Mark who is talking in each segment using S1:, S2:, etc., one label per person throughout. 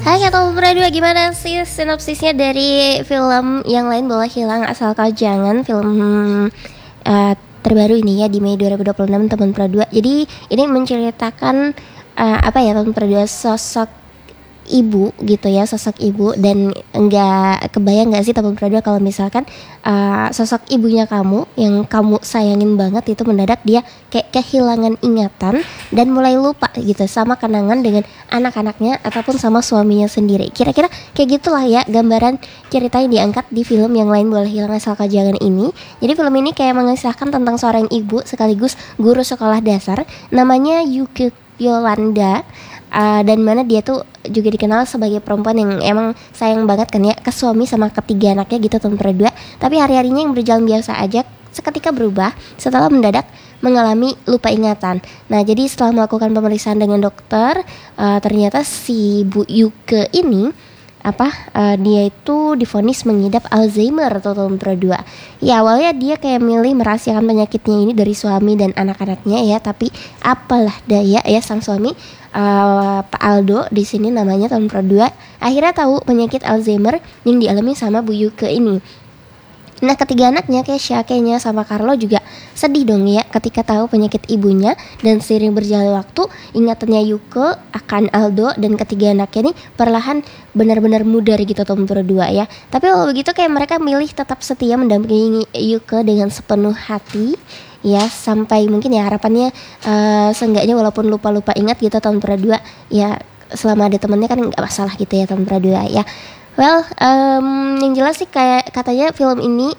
S1: Hai Kata Berdua, gimana sih sinopsisnya dari film Yang Lain Boleh Hilang Asal Kau Jangan, film terbaru ini ya di Mei 2026 teman Berdua. Jadi ini menceritakan teman Berdua, sosok ibu gitu ya, sosok ibu. Dan nggak kebayang nggak sih teman Berdua kalau misalkan sosok ibunya kamu yang kamu sayangin banget itu mendadak dia kayak kehilangan ingatan dan mulai lupa gitu sama kenangan dengan anak-anaknya ataupun sama suaminya sendiri. Kira-kira kayak gitulah ya gambaran cerita yang diangkat di film Yang Lain Boleh Hilang Asal Kau Jangan ini. Jadi film ini kayak mengisahkan tentang seorang ibu sekaligus guru sekolah dasar namanya Yuki Yolanda, dan mana dia tuh juga dikenal sebagai perempuan yang emang sayang banget kan ya ke suami sama ketiga anaknya gitu teman berdua. Tapi hari-harinya yang berjalan biasa aja seketika berubah setelah mendadak mengalami lupa ingatan. Nah, jadi setelah melakukan pemeriksaan dengan dokter, ternyata si Bu Yuke ini dia itu divonis mengidap Alzheimer atau tahun berdua. Ya awalnya dia kayak milih merahasiakan penyakitnya ini dari suami dan anak-anaknya ya, tapi apalah daya ya sang suami Pak Aldo di sini namanya tahun berdua akhirnya tahu penyakit Alzheimer yang dialami sama Bu Yuke ini. Nah, ketiga anaknya Kesha, Kenya, sama Carlo juga sedih dong ya ketika tahu penyakit ibunya. Dan seiring berjalan waktu, ingatannya Yuke akan Aldo dan ketiga anaknya ini perlahan benar-benar mudar gitu teman berdua ya. Tapi kalau begitu kayak mereka milih tetap setia mendampingi Yuke dengan sepenuh hati ya, sampai mungkin ya harapannya seenggaknya walaupun lupa-lupa ingat gitu teman berdua ya, selama ada temennya kan nggak masalah gitu ya teman berdua ya. Well, yang jelas sih kayak katanya film ini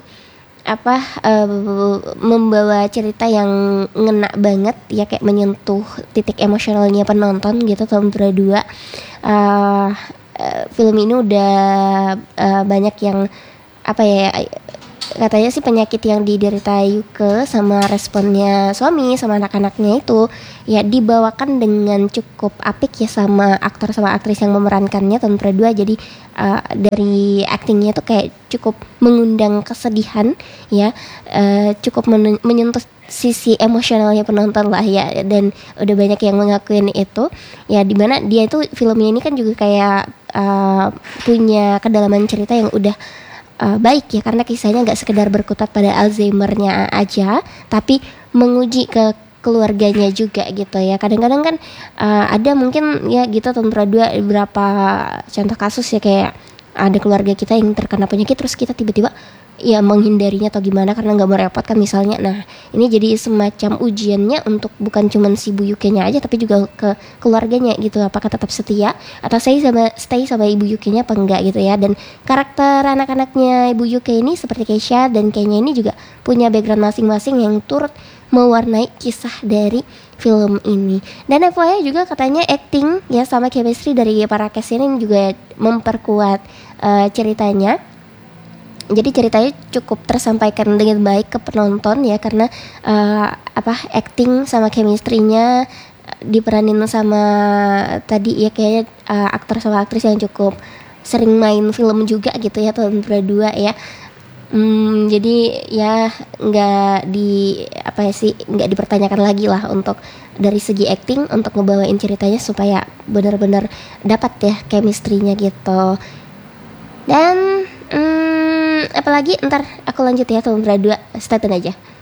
S1: membawa cerita yang ngena banget ya, kayak menyentuh titik emosionalnya penonton gitu tahun berdua. Film ini udah banyak yang katanya sih penyakit yang diderita Yuke sama responnya suami sama anak-anaknya itu ya dibawakan dengan cukup apik ya sama aktor sama aktris yang memerankannya tahun berdua. Jadi dari aktingnya tuh kayak cukup mengundang kesedihan ya, cukup menyentuh sisi emosionalnya penonton lah ya, dan udah banyak yang mengakuin itu ya, dimana dia itu filmnya ini kan juga kayak punya kedalaman cerita yang udah baik ya, karena kisahnya nggak sekedar berkutat pada Alzheimer-nya aja, tapi menguji ke keluarganya juga gitu ya. Kadang-kadang kan ada mungkin ya gitu teman berdua beberapa contoh kasus ya, kayak ada keluarga kita yang terkena penyakit terus kita tiba-tiba ya menghindarinya atau gimana karena nggak merepotkan misalnya. Nah, ini jadi semacam ujiannya untuk bukan cuma si Bu Yuke-nya aja tapi juga ke keluarganya gitu, apakah tetap setia atau stay sama Ibu Yuke-nya apa enggak gitu ya. Dan karakter anak-anaknya Ibu Yuke ini seperti Keisha dan Kenya ini juga punya background masing-masing yang turut mewarnai kisah dari film ini. Dan FYI juga katanya acting ya sama chemistry dari para cast ini juga memperkuat ceritanya. Jadi ceritanya cukup tersampaikan dengan baik ke penonton ya, karena acting sama chemistry-nya diperanin sama tadi ya kayaknya aktor sama aktris yang cukup sering main film juga gitu ya tahun berdua ya. Jadi ya nggak dipertanyakan lagi lah untuk dari segi acting untuk ngebawain ceritanya supaya benar-benar dapat ya chemistry-nya gitu. Dan apalagi ntar aku lanjut ya teman berdua, stay tune aja.